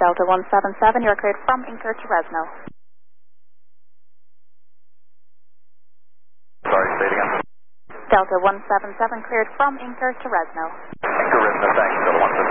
Delta 177, you're cleared from Inker to Resno. Sorry, say it again. Delta 177 cleared from Inker to Resno. Inker, Resno, thanks, Delta 177.